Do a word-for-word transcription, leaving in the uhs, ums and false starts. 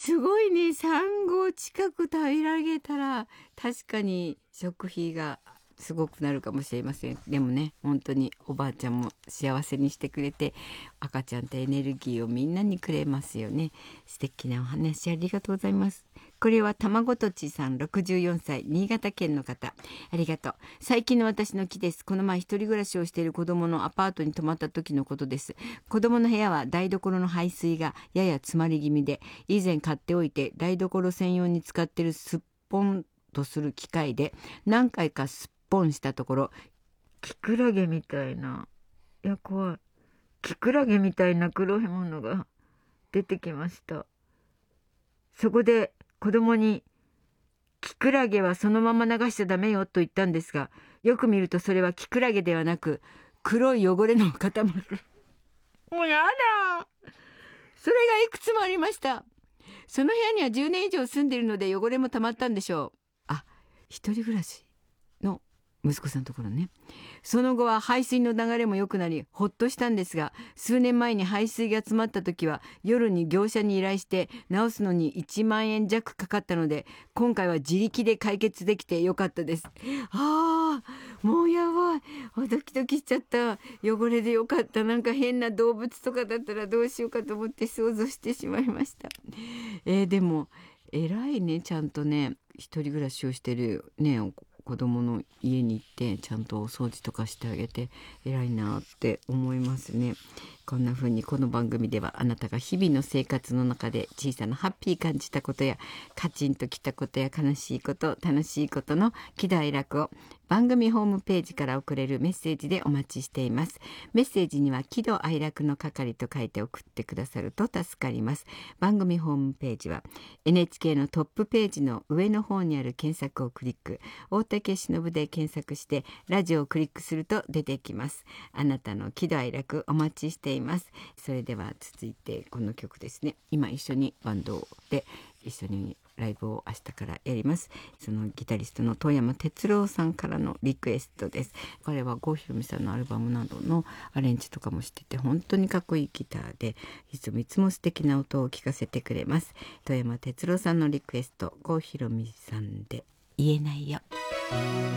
すごいね。産後近く食べられたら確かに食費がすごくなるかもしれません。でもね、本当におばあちゃんも幸せにしてくれて、赤ちゃんってエネルギーをみんなにくれますよね。素敵なお話ありがとうございます。これはたまごとちさん、ろくじゅうよんさい、新潟県の方。ありがとう。最近の私の木です。この前一人暮らしをしている子供のアパートに泊まった時のことです。子供の部屋は台所の排水がやや詰まり気味で、以前買っておいて台所専用に使っているすっぽんとする機械で何回かすっぽんしたところ、キクラゲみたいな、いや怖い。キクラゲみたいな黒いものが出てきました。そこで子供に、キクラゲはそのまま流しちゃダメよと言ったんですが、よく見るとそれはキクラゲではなく、黒い汚れの塊。もうやだ。それがいくつもありました。その部屋にはじゅうねん以上住んでいるので汚れも溜まったんでしょう。あ、一人暮らしの息子さんのところね。その後は排水の流れも良くなり、ほっとしたんですが、数年前に排水が詰まった時は、夜に業者に依頼して直すのにいちまんえん弱かかったので、今回は自力で解決できてよかったです。ああ、もうやばい。ドキドキしちゃった。汚れでよかった。なんか変な動物とかだったらどうしようかと思って想像してしまいました。えー、でも、偉いね。ちゃんとね、一人暮らしをしてるね、子供の家に行ってちゃんとお掃除とかしてあげて偉いなって思いますね。こんな風にこの番組ではあなたが日々の生活の中で小さなハッピー感じたことやカチンときたことや悲しいこと楽しいことの喜怒哀楽を番組ホームページから送れるメッセージでお待ちしています。メッセージには喜怒哀楽の係と書いて送ってくださると助かります。番組ホームページは エヌエイチケー のトップページの上の方にある検索をクリック、大竹しのぶで検索してラジオをクリックすると出てきます。あなたの喜怒哀楽お待ちしています。それでは続いてこの曲ですね。今一緒にバンドで一緒にライブを明日からやります。そのギタリストの遠山哲郎さんからのリクエストです。彼は郷ひろみさんのアルバムなどのアレンジとかもしてて本当にかっこいいギターでいつもいつも素敵な音を聞かせてくれます。遠山哲郎さんのリクエスト、郷ひろみさんで言えないよ。